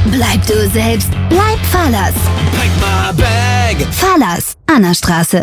Bleib du selbst. Bleib Fallers. Pack my bag. Fallers, Annastraße.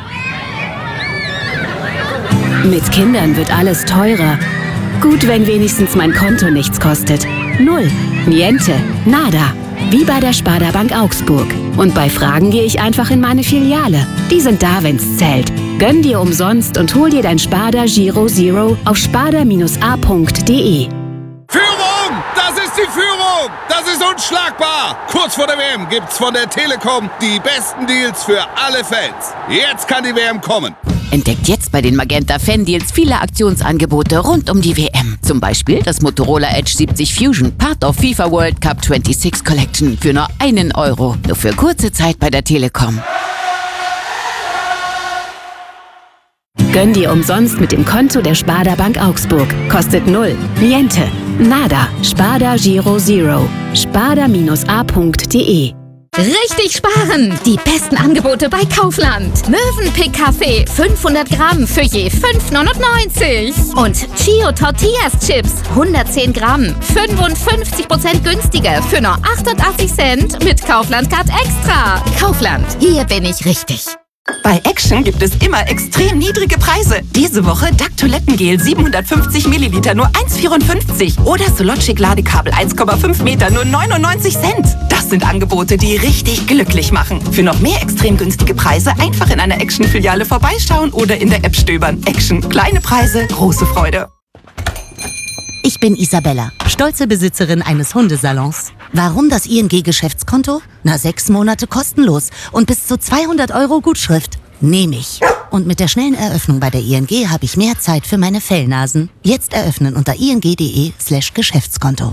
Mit Kindern wird alles teurer. Gut, wenn wenigstens mein Konto nichts kostet. Null, niente, nada. Wie bei der Sparda Bank Augsburg. Und bei Fragen gehe ich einfach in meine Filiale. Die sind da, wenn's zählt. Gönn dir umsonst und hol dir dein Sparda Giro Zero auf sparda-a.de. Führung! Das ist die Führung! Das ist unschlagbar! Kurz vor der WM gibt's von der Telekom die besten Deals für alle Fans. Jetzt kann die WM kommen. Entdeckt jetzt bei den Magenta Fan Deals viele Aktionsangebote rund um die WM. Zum Beispiel das Motorola Edge 70 Fusion, Part of FIFA World Cup 26 Collection für nur €1. Nur für kurze Zeit bei der Telekom. Gönn dir umsonst mit dem Konto der Sparda Bank Augsburg. Kostet null, niente, nada. Sparda Giro Zero. sparda-a.de. Richtig sparen! Die besten Angebote bei Kaufland. Mövenpick Kaffee 500 Gramm für je 5,99. Und Chio Tortillas Chips 110 Gramm 55% günstiger für nur 88 Cent mit Kaufland Card Extra. Kaufland, hier bin ich richtig. Bei Action gibt es immer extrem niedrige Preise. Diese Woche Duck Toilettengel 750 Milliliter nur 1,54 oder Sologic Ladekabel 1,5 Meter nur 99 Cent. Das sind Angebote, die richtig glücklich machen. Für noch mehr extrem günstige Preise einfach in einer Action-Filiale vorbeischauen oder in der App stöbern. Action, kleine Preise, große Freude. Ich bin Isabella, stolze Besitzerin eines Hundesalons. Warum das ING-Geschäftskonto? 6 Monate kostenlos und bis zu 200 € Gutschrift. Nehme ich. Und mit der schnellen Eröffnung bei der ING habe ich mehr Zeit für meine Fellnasen. Jetzt eröffnen unter ing.de/Geschäftskonto.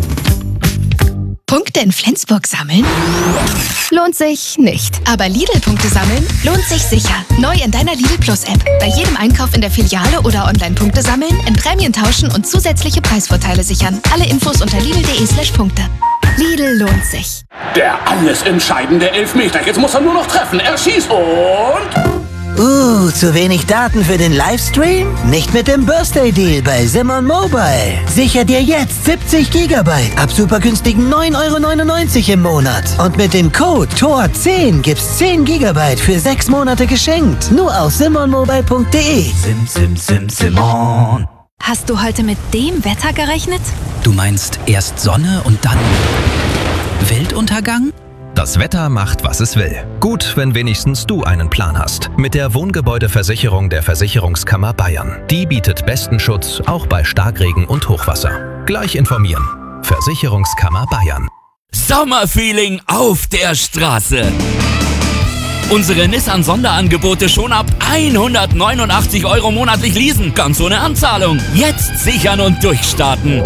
Punkte in Flensburg sammeln? Lohnt sich nicht. Aber Lidl-Punkte sammeln lohnt sich sicher. Neu in deiner Lidl Plus-App. Bei jedem Einkauf in der Filiale oder Online-Punkte sammeln, in Prämien tauschen und zusätzliche Preisvorteile sichern. Alle Infos unter lidl.de/Punkte. Lidl lohnt sich. Der alles entscheidende Elfmeter. Jetzt muss er nur noch treffen. Er schießt und... zu wenig Daten für den Livestream? Nicht mit dem Birthday Deal bei Simon Mobile. Sicher dir jetzt 70 GB ab super günstigen 9,99 € im Monat. Und mit dem Code TOR10 gibt's 10 GB für 6 Monate geschenkt. Nur auf simonmobile.de. Simon. Hast du heute mit dem Wetter gerechnet? Du meinst erst Sonne und dann Weltuntergang? Das Wetter macht, was es will. Gut, wenn wenigstens du einen Plan hast. Mit der Wohngebäudeversicherung der Versicherungskammer Bayern. Die bietet besten Schutz, auch bei Starkregen und Hochwasser. Gleich informieren. Versicherungskammer Bayern. Sommerfeeling auf der Straße. Unsere Nissan-Sonderangebote schon ab 189 € monatlich leasen. Ganz ohne Anzahlung. Jetzt sichern und durchstarten.